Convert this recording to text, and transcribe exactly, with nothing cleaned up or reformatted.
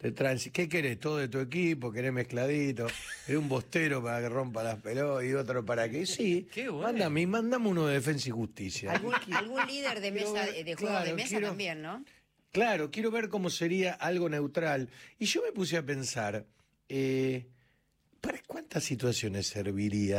de tránsito. ¿Qué querés? Todo de tu equipo, querés mezcladito, querés un bostero para que rompa las pelotas y otro para que... Sí, Qué bueno. mándame, mándame uno de Defensa y Justicia. ¿Algún, algún líder de Quiero mesa, ver- de juego claro, de mesa quiero- también, ¿no? Claro, quiero ver cómo sería algo neutral. Y yo me puse a pensar, eh, ¿para cuántas situaciones serviría